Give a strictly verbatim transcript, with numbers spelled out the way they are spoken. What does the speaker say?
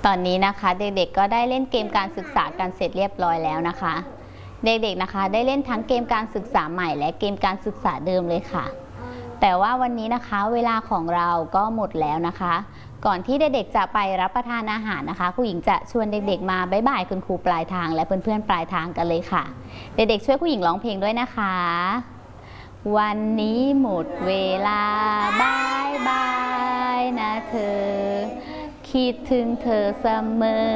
ตอนนี้นะคะเด็กๆก็ได้เล่นเกมการศึกษากันเสร็จเรียบร้อยแล้วนะคะ เด็กๆนะคะได้เล่นทั้งเกมการศึกษาใหม่และเกมการศึกษาเดิมเลยค่ะแต่ว่าวันนี้นะคะเวลาของเราก็หมดแล้วนะคะ ก่อนที่เด็กๆจะไปรับประทานอาหารนะคะครูหญิงจะชวนเด็กๆมาบ๊ายบายคุณครูปลายทางและเพื่อนๆปลายทางกันเลยค่ะเด็กๆช่วยครูหญิงร้องเพลงด้วยนะคะวันนี้หมดเวลาบายบายนะเธอคิดถึงเธอเสมอ